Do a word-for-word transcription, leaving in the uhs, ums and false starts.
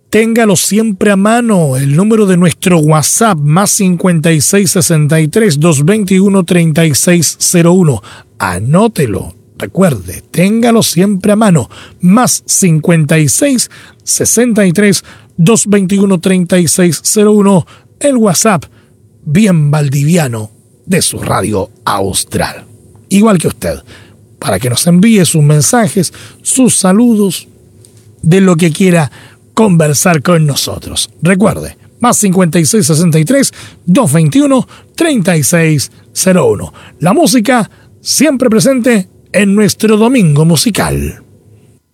téngalo siempre a mano. El número de nuestro WhatsApp, más cincuenta y seis sesenta y tres, doscientos veintiuno, treinta y seis cero uno. Anótelo. Recuerde, téngalo siempre a mano. Más cincuenta y seis sesenta y tres, doscientos veintiuno, treinta y seis cero uno. El WhatsApp bien valdiviano de su radio austral. Igual que usted, para que nos envíe sus mensajes, sus saludos, de lo que quiera conversar con nosotros. Recuerde, más cincuenta y seis sesenta y tres, doscientos veintiuno, treinta y seis cero uno. La música siempre presente en nuestro domingo musical.